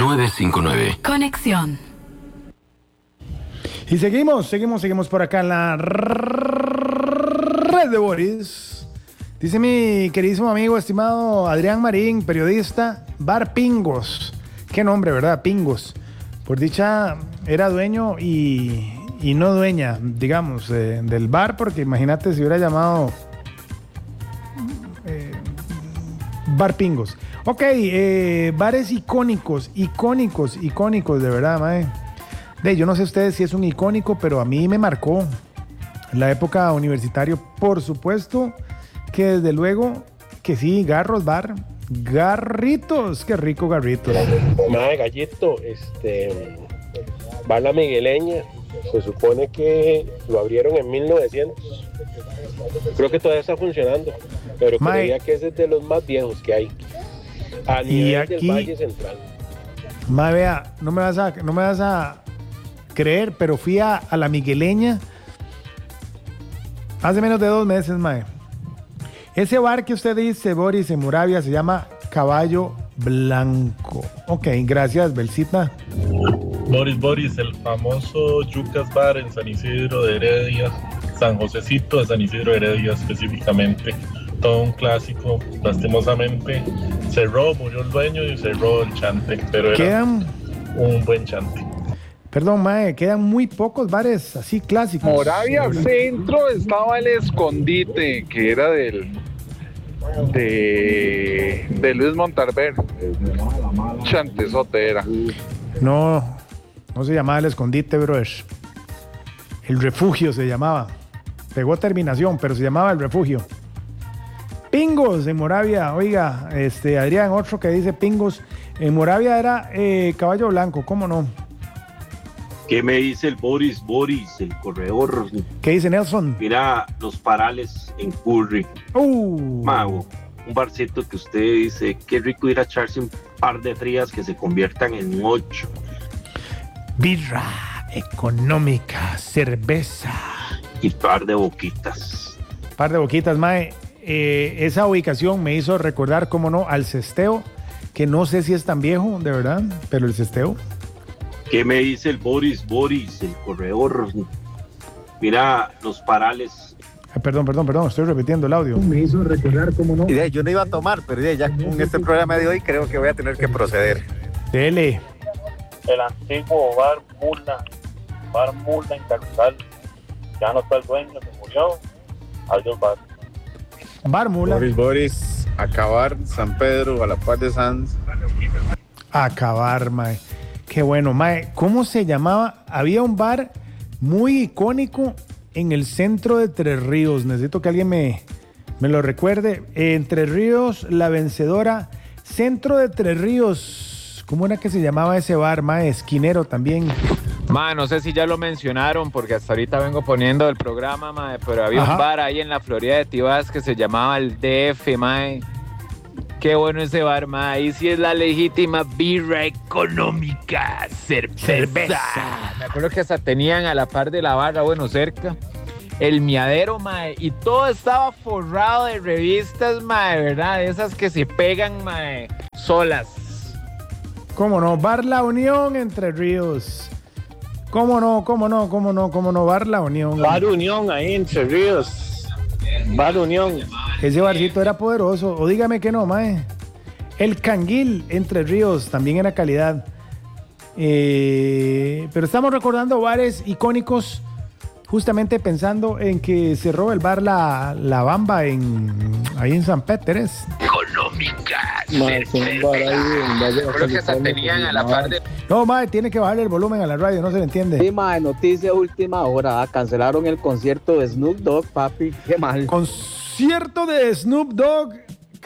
959. Conexión. Y seguimos por acá en la red de Boris. Dice mi queridísimo amigo, estimado Adrián Marín, periodista, Bar Pingos. Qué nombre, ¿verdad? Pingos. Por dicha, era dueño y no dueña, digamos, del bar, porque imagínate si hubiera llamado Bar Pingos. Ok, bares icónicos, de verdad, mae. Yo no sé ustedes si es un icónico, pero a mí me marcó la época universitaria, por supuesto, que desde luego que sí, Garros Bar, Garritos, qué rico Garritos. Mae, Gallito, Bar La Migueleña, se supone que lo abrieron en 1900. Creo que todavía está funcionando, pero creía que ese es de los más viejos que hay a nivel aquí, del Valle Central. Mae, vea, no me vas a creer, pero fui a La Migueleña hace menos de 2 meses, mae. Ese bar que usted dice, Boris, en Moravia, se llama Caballo Blanco. Ok, gracias, Belcita. Boris, el famoso Yucas Bar en San Isidro de Heredia, San Josecito de San Isidro de Heredia específicamente. Todo un clásico, lastimosamente. Cerró, murió el dueño y cerró el chante, pero era un buen chante. Perdón, mae, quedan muy pocos bares así clásicos. Moravia Centro estaba el Escondite, que era de Luis Montalver. Chantezote era. No se llamaba el Escondite, brother. El Refugio se llamaba. Pegó terminación, pero se llamaba el Refugio. Pingos en Moravia. Oiga, Adrián, otro que dice Pingos. En Moravia era Caballo Blanco, ¿cómo no? ¿Qué me dice el Boris, el corredor? ¿Qué dice Nelson? Mira, Los Parales en Curry. Mago, un barcito que usted dice, qué rico ir a echarse un par de frías que se conviertan en 8. Birra económica, cerveza. Y par de boquitas. Mae. Esa ubicación me hizo recordar, cómo no, al Cesteo, que no sé si es tan viejo, de verdad, pero el Cesteo. ¿Qué me dice el Boris, el corredor? Mira, Los Parales. Perdón, estoy repitiendo el audio. Me hizo recordar, cómo no. Yo no iba a tomar, pero ya con este programa de hoy creo que voy a tener que proceder. Dele. El antiguo Bar Mula en Carrizal. Ya no está el dueño, se murió. Adiós, Bar. Bar Mula. Boris, Acabar, San Pedro, a la Paz de Sanz. Acabar, mae. Qué bueno, mae. ¿Cómo se llamaba? Había un bar muy icónico en el centro de Tres Ríos. Necesito que alguien me lo recuerde. Entre Ríos, La Vencedora, centro de Tres Ríos. ¿Cómo era que se llamaba ese bar, mae? Esquinero también. Mae, no sé si ya lo mencionaron, porque hasta ahorita vengo poniendo el programa, mae, pero había un bar ahí en la Florida de Tibás que se llamaba el DF, mae. Qué bueno ese bar, mae. Ahí sí es la legítima birra económica, cerveza. Me acuerdo que hasta tenían a la par de la barra, bueno, cerca, el miadero, mae, y todo estaba forrado de revistas, mae, ¿verdad? Esas que se pegan, mae, solas. ¿Cómo no? Bar La Unión, Entre Ríos. ¿Cómo no? Bar La Unión. Bar Unión ahí, Entre Ríos. Bar Unión. Ese barcito era poderoso. O dígame que no, mae. El Canguil, Entre Ríos, también era calidad. Pero estamos recordando bares icónicos, justamente pensando en que cerró el bar La Bamba ahí en San Péteres. Económica, creo que hasta tenían a la par de... No, mae, tiene que bajarle el volumen a la radio, no se le entiende. Sí, mae, noticia última hora, cancelaron el concierto de Snoop Dogg, papi, qué mal. Concierto de Snoop Dogg